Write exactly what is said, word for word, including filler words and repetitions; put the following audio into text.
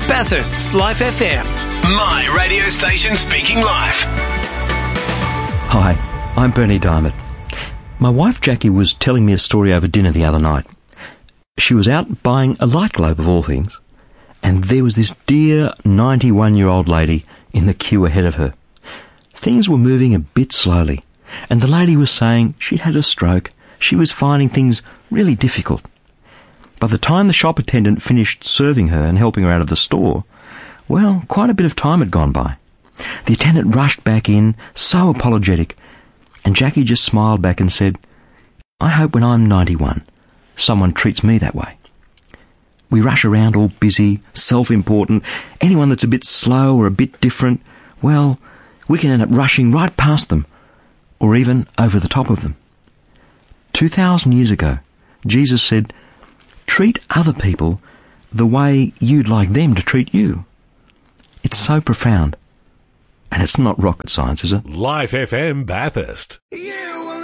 Bathurst's Life F M. My radio station speaking life. Hi, I'm Bernie Diamond. My wife Jackie was telling me a story over dinner the other night. She was out buying a light globe of all things, and there was this dear ninety-one-year-old lady in the queue ahead of her. Things were moving a bit slowly, and the lady was saying she'd had a stroke. She was finding things really difficult. By the time the shop attendant finished serving her and helping her out of the store, well, quite a bit of time had gone by. The attendant rushed back in, so apologetic, and Jackie just smiled back and said, "I hope when I'm ninety-one, someone treats me that way." We rush around all busy, self-important. Anyone that's a bit slow or a bit different, well, we can end up rushing right past them, or even over the top of them. Two thousand years ago, Jesus said, "Treat other people the way you'd like them to treat you." It's so profound. And it's not rocket science, is it? Life F M Bathurst.